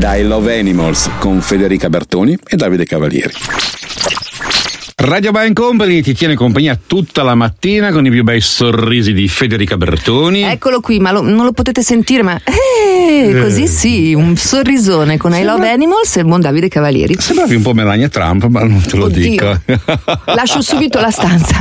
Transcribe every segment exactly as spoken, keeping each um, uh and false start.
da I Love Animals con Federica Bertoni e Davide Cavalieri. Radio Band Company ti tiene compagnia tutta la mattina con i più bei sorrisi di Federica Bertoni. Eccolo qui, ma lo, non lo potete sentire, ma eh, così sì, un sorrisone con I Love Animals e il buon Davide Cavalieri. Sembravi un po' Melania Trump, ma non te lo Oddio. dico. Lascio subito la stanza.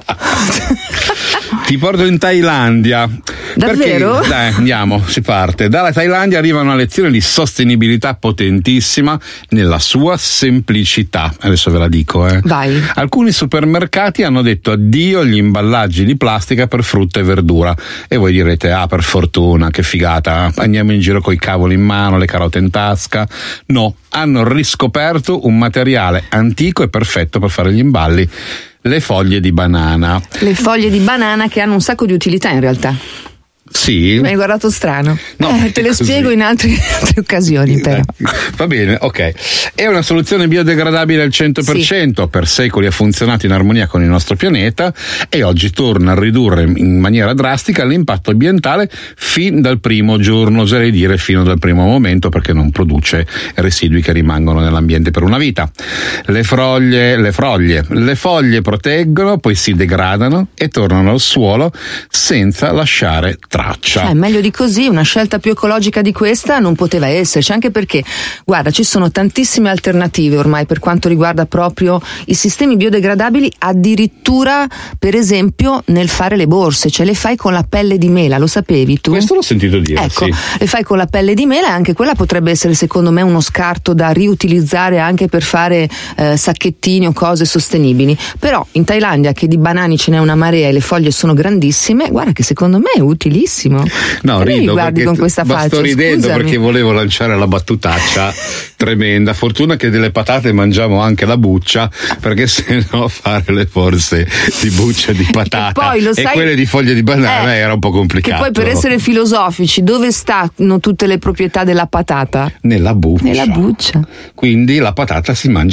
Ti porto in Thailandia. Davvero? Perché, dai, andiamo, si parte. Dalla Thailandia arriva una lezione di sostenibilità potentissima nella sua semplicità. Adesso ve la dico, eh. Vai. Alcuni supermercati hanno detto addio agli imballaggi di plastica per frutta e verdura. E voi direte, ah, per fortuna, che figata, andiamo in giro coi cavoli in mano, le carote in tasca. No, hanno riscoperto un materiale antico e perfetto per fare gli imballi. Le foglie di banana. Le foglie di banana che hanno un sacco di utilità in realtà. Sì. Mi hai guardato strano. No, eh, te le così. spiego in altre, altre occasioni, però. Va bene, ok. È una soluzione biodegradabile al cento per cento, sì. Per secoli ha funzionato in armonia con il nostro pianeta e oggi torna a ridurre in maniera drastica l'impatto ambientale fin dal primo giorno, oserei dire fino dal primo momento, perché non produce residui che rimangono nell'ambiente per una vita. Le foglie, le foglie, le foglie proteggono, poi si degradano e tornano al suolo senza lasciare traccia. Cioè, meglio di così, una scelta più ecologica di questa non poteva esserci, anche perché, guarda, ci sono tantissime alternative ormai per quanto riguarda proprio i sistemi biodegradabili, addirittura per esempio nel fare le borse, cioè le fai con la pelle di mela, lo sapevi tu? Questo l'ho sentito dire, ecco, sì. Le fai con la pelle di mela e anche quella potrebbe essere secondo me uno scarto da riutilizzare anche per fare eh, sacchettini o cose sostenibili. Però in Thailandia, che di banani ce n'è una marea e le foglie sono grandissime, guarda che secondo me è utilissimo. No, che rido guardi con questa ma faccia, sto ridendo scusami. Perché volevo lanciare la battutaccia tremenda. Fortuna che delle patate mangiamo anche la buccia, perché se no fare le forze di buccia di patata e, poi, lo sai, e quelle di foglie di banana eh, era un po' complicato. Che poi, per essere filosofici, dove stanno tutte le proprietà della patata? Nella buccia. Nella buccia. Quindi la patata si mangia